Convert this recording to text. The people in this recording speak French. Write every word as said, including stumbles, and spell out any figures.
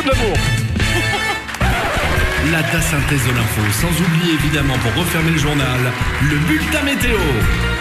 de l'amour. La synthèse de l'info, sans oublier évidemment pour refermer le journal, le bulletin météo.